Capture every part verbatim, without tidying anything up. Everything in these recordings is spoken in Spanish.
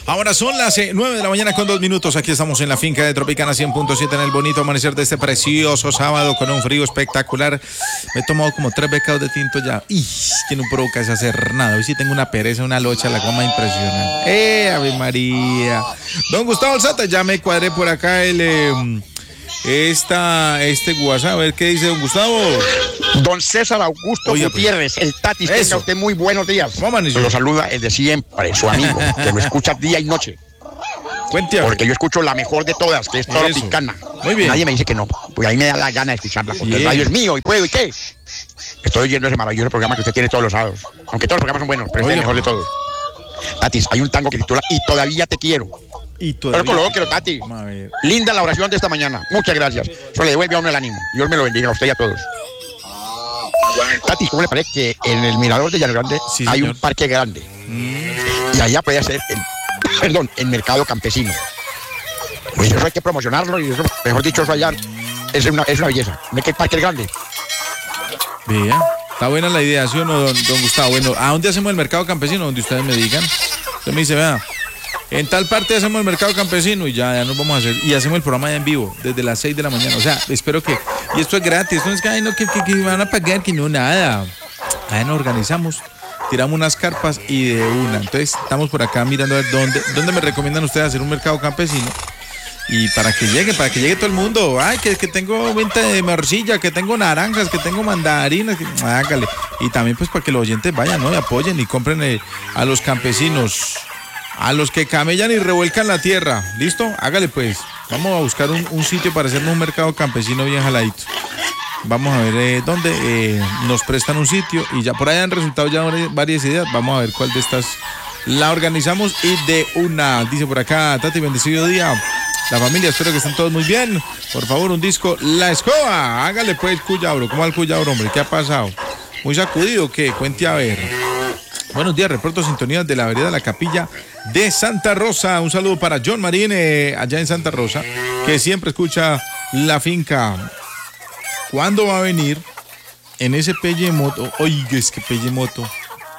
Ahora son las eh, nueve de la mañana con dos minutos. Aquí estamos en la finca de Tropicana cien punto siete en el bonito amanecer de este precioso sábado con un frío espectacular. Me he tomado como tres becados de tinto ya. ¡Y! Que no provoca es hacer nada. Hoy sí tengo una pereza, una locha, la cama impresionante. ¡Eh, Ave María! Don Gustavo Alzate, ya me cuadré por acá el... Eh, Esta, este WhatsApp, a ver qué dice don Gustavo. Don César Augusto Oye, Gutiérrez, pues, el Tatis, tenga usted muy buenos días. Lo saluda el de siempre, su amigo, que lo escucha día y noche. Cuente. Porque yo escucho la mejor de todas, que es Tropicana. Muy bien. Nadie me dice que no, porque a mí me da la gana de escucharla, porque bien. El radio es mío y puedo, ¿y qué? Estoy oyendo ese maravilloso programa que usted tiene todos los sábados. Aunque todos los programas son buenos, pero Oye, este es el mejor de todos. Tatis, hay un tango que titula Y todavía te quiero. Y todavía... Pero colóquelo, Tati. Linda la oración de esta mañana. Muchas gracias. Eso le devuelve a uno el ánimo. Dios me lo bendiga a usted y a todos. Tati, ¿cómo le parece que en el mirador de Llano Grande sí, hay señor. un parque grande? Mm. Y allá puede ser el, perdón, el mercado campesino. Pues eso hay que promocionarlo y eso, mejor dicho, eso allá es una, es una belleza. ¿No es que el parque es grande? Vea, está buena la idea, ¿sí o no, don, don Gustavo? Bueno, ¿a dónde hacemos el mercado campesino? Donde ustedes me digan. Usted me dice, vea, en tal parte hacemos el mercado campesino y ya, ya nos vamos a hacer, y hacemos el programa ya en vivo, desde las seis de la mañana, o sea, espero que, y esto es gratis, esto no es que, ay, no, que, que, que van a pagar, que no, nada, ahí nos organizamos, tiramos unas carpas y de una, entonces estamos por acá mirando a ver dónde, dónde me recomiendan ustedes hacer un mercado campesino, y para que llegue, para que llegue todo el mundo, ay, que, que tengo venta de morcilla, que tengo naranjas, que tengo mandarinas, que, hágale, y también pues para que los oyentes vayan, ¿no? Y apoyen y compren eh, a los campesinos, a los que camellan y revuelcan la tierra. ¿Listo? Hágale pues. Vamos a buscar un, un sitio para hacernos un mercado campesino bien jaladito. Vamos a ver eh, dónde eh, nos prestan un sitio y ya por ahí han resultado ya varias ideas. Vamos a ver cuál de estas la organizamos y de una. Dice por acá, Tati, bendecido día. La familia, espero que estén todos muy bien. Por favor, un disco La Escoba. Hágale pues, Cuyabro. ¿Cómo va el Cuyabro, hombre? ¿Qué ha pasado? ¿Muy sacudido o qué? Cuente a ver. Buenos días, reporto sintonía de la vereda La Capilla de Santa Rosa. Un saludo para John Marín, eh, allá en Santa Rosa, que siempre escucha la finca. ¿Cuándo va a venir en ese Pelle Moto? Oiga, es que Pelle Moto.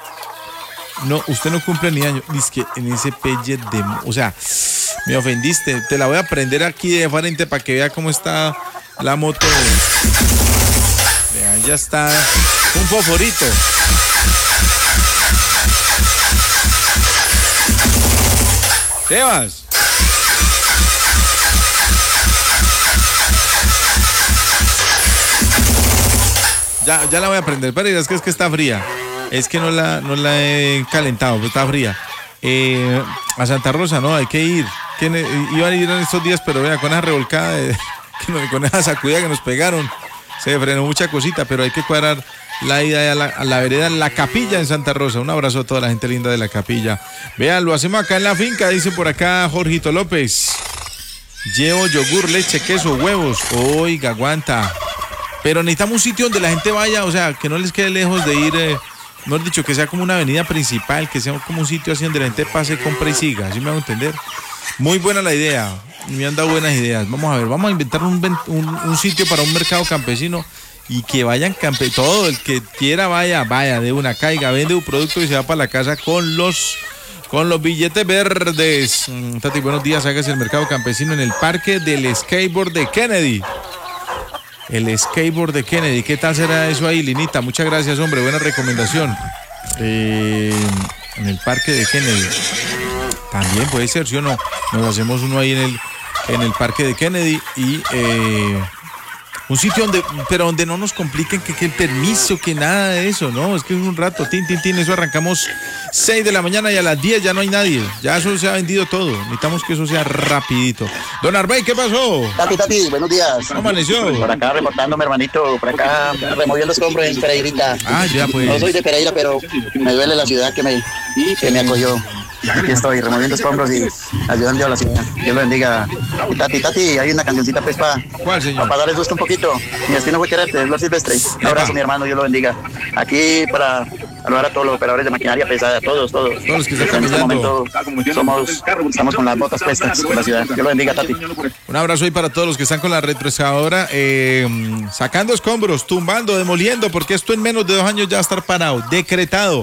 No, usted no cumple ni año. Dice que en ese Pelle de... O sea, me ofendiste. Te la voy a prender aquí de frente para que vea cómo está la moto. Vean, ya está un fosforito. Sebas. Ya, ya la voy a prender, pero es que es que está fría. Es que no la, no la he calentado, pero está fría. Eh, a Santa Rosa, no, hay que ir. Que iban a ir en estos días, pero vea, con esa revolcada, de, con esa sacudida que nos pegaron, se frenó mucha cosita, pero hay que cuadrar la ida a la, a la vereda La Capilla en Santa Rosa. Un abrazo a toda la gente linda de La Capilla. Vean, lo hacemos acá en la finca, dice por acá Jorgito López. Llevo yogur, leche, queso, huevos. Oiga, aguanta. Pero necesitamos un sitio donde la gente vaya, o sea, que no les quede lejos de ir, eh, no he dicho que sea como una avenida principal, que sea como un sitio así donde la gente pase, compre y siga. ¿Así me hago entender? Muy buena la idea. Me han dado buenas ideas. Vamos a ver, vamos a inventar un, un, un sitio para un mercado campesino. Y que vayan campe, todo el que quiera vaya, vaya de una, caiga, vende un producto y se va para la casa con los con los billetes verdes. Mm, Tati, buenos días, hágase el mercado campesino en el parque del skateboard de Kennedy. El skateboard de Kennedy, ¿qué tal será eso ahí, Linita? Muchas gracias, hombre, buena recomendación. Eh, en el parque de Kennedy. También puede ser, ¿sí o no? Nos hacemos uno ahí en el, en el parque de Kennedy y... Eh, un sitio donde, pero donde no nos compliquen que, que el permiso, que nada de eso, ¿no? Es que es un rato, tin, tin, tin, eso arrancamos seis de la mañana y a las diez ya no hay nadie. Ya eso se ha vendido todo. Necesitamos que eso sea rapidito. Don Arbey, ¿qué pasó? Tati, Tati, buenos días. ¿Cómo amaneció? Por acá reportándome, hermanito, por acá removiendo escombros en Pereirita. Ah, ya pues. No soy de Pereira, pero me duele la ciudad que me, que me acogió. Aquí estoy removiendo escombros y ayudando a la ciudad. Dios lo bendiga. Tati, Tati, hay una cancioncita pues para pa darles gusto un poquito. Mi destino fue quererte, Flor Silvestre. Un abrazo, mi hermano, Dios lo bendiga. Aquí para saludar a todos los operadores de maquinaria pesada, a todos, todos. Todos los que están en este momento somos, estamos con las botas puestas por la ciudad. Dios lo bendiga, Tati. Un abrazo ahí para todos los que están con la retroexcavadora, eh, sacando escombros, tumbando, demoliendo, porque esto en menos de dos años ya va a estar parado, decretado.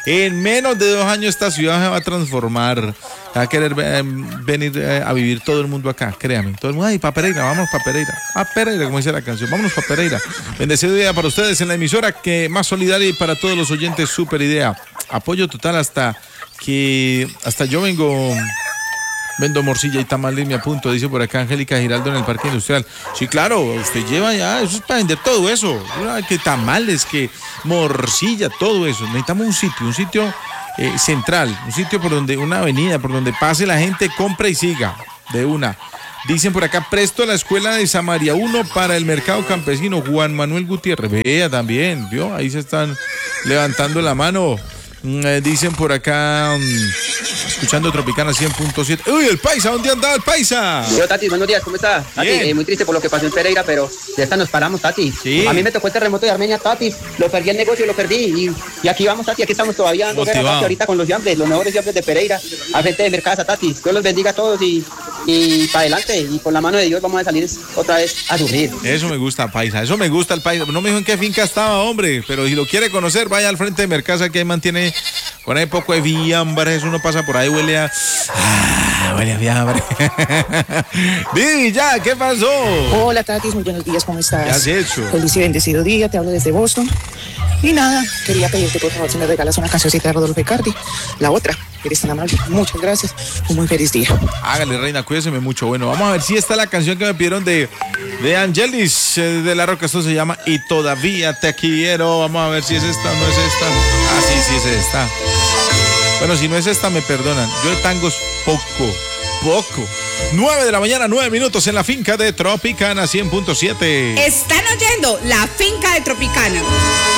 En menos de dos años esta ciudad se va a transformar. Va a querer eh, venir eh, a vivir todo el mundo acá, créame. Todo el mundo, ay, pa' Pereira, vámonos pa' Pereira. A Pereira, como dice la canción, vámonos pa' Pereira. Bendecido día para ustedes en la emisora que más solidaria y para todos los oyentes, súper idea. Apoyo total hasta que, hasta yo vengo... Vendo morcilla y tamales, me apunto, dice por acá Angélica Giraldo en el Parque Industrial. Sí, claro, usted lleva ya, eso es para vender todo eso. Que tamales, que morcilla, todo eso. Necesitamos un sitio, un sitio eh, central, un sitio por donde, una avenida, por donde pase la gente, compra y siga, de una. Dicen por acá, presto a la escuela de Samaria uno para el mercado campesino. Juan Manuel Gutiérrez, vea también, ¿vio? Ahí se están levantando la mano. Eh, dicen por acá, um, escuchando Tropicana cien punto siete. ¡Uy, el Paisa! ¿Dónde andaba el Paisa? Yo, Tati, buenos días, ¿cómo está? Tati, eh, muy triste por lo que pasó en Pereira, pero ya está, nos paramos, Tati. Sí. A mí me tocó el terremoto de Armenia, Tati. Lo perdí el negocio, lo perdí. Y, y aquí vamos, Tati, aquí estamos todavía dando guerra, Tati, ahorita con los llambres, los mejores llambres de Pereira, al frente de Mercasa, Tati. Dios los bendiga a todos y, y para adelante. Y con la mano de Dios vamos a salir otra vez a surgir. Eso me gusta, Paisa, eso me gusta el Paisa. No me dijo en qué finca estaba, hombre, pero si lo quiere conocer, vaya al frente de Mercasa, que ahí mantiene con ahí poco de fiambres. Uno pasa por ahí, huele a... Ah, huele a fiambre. Vivi, ya, ¿qué pasó? Hola, Tatis, muy buenos días, ¿cómo estás? ¿Qué has hecho? Feliz y bendecido día, te hablo desde Boston. Y nada, quería pedirte por favor si me regalas una cancioncita de Rodolfo Icardi. La otra, eres tan amable, muchas gracias. Un muy feliz día. Hágale, reina, cuídeseme mucho. Bueno, vamos a ver si esta es la canción que me pidieron de, de Angelis, eh, de La Roca. Esto se llama Y Todavía Te Quiero. Vamos a ver si es esta o no es esta. Ah, sí, sí es esta. Bueno, si no es esta, me perdonan. Yo de tangos, poco, poco. nueve de la mañana, nueve minutos en la finca de Tropicana cien punto siete. Están oyendo La Finca de Tropicana.